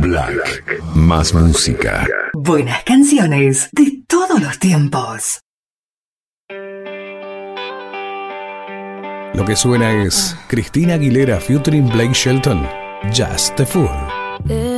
Black. Más música. Buenas canciones de todos los tiempos. Lo que suena es Cristina Aguilera featuring Blake Shelton, Just a Fool.